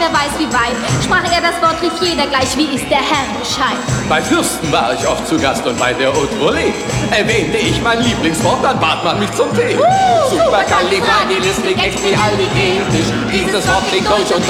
wer weiß wie weit. Sprach er das Wort, rief jeder gleich, wie ist der Herr Bescheid. Bei Fürsten war ich oft zu Gast und bei der Haute Volée erwähnte ich mein Lieblingswort, dann bat man mich zum Tee. Supercalifragilistikexpialidocious. Dieses Wort klingt deutsch und